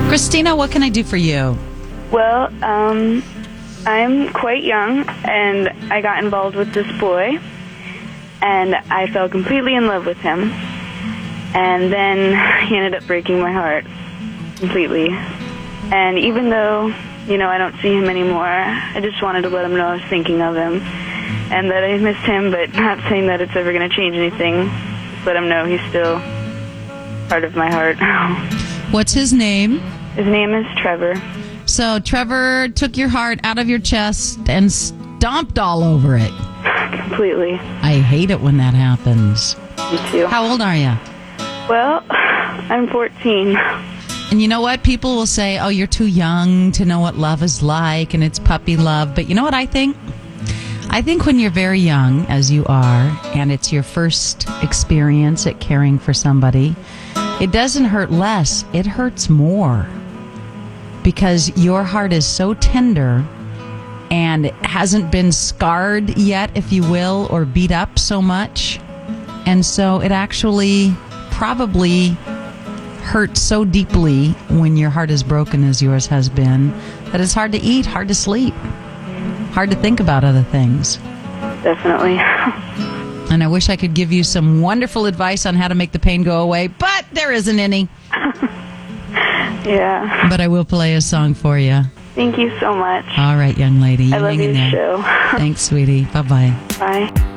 Christina, what can I do for you? Well, I'm quite young, and I got involved with this boy, and I fell completely in love with him. And then he ended up breaking my heart completely. And even though, I don't see him anymore, I just wanted to let him know I was thinking of him and that I missed him, but not saying that it's ever going to change anything. Just let him know he's still part of my heart. What's his name? His name is Trevor. So Trevor took your heart out of your chest and stomped all over it. Completely. I hate it when that happens. Me too. How old are you? Well, I'm 14. And you know what? People will say, oh, you're too young to know what love is like, and it's puppy love. But you know what I think? I think when you're very young, as you are, and it's your first experience at caring for somebody, it doesn't hurt less. It hurts more. Because your heart is so tender and it hasn't been scarred yet, if you will, or beat up so much. And so it actually probably hurts so deeply when your heart is broken as yours has been that it's hard to eat, hard to sleep, hard to think about other things. Definitely. And I wish I could give you some wonderful advice on how to make the pain go away, but there isn't any. Yeah. But I will play a song for you. Thank you so much. All right, young lady. I love hang in your there. show. Thanks, sweetie. Bye-bye. Bye.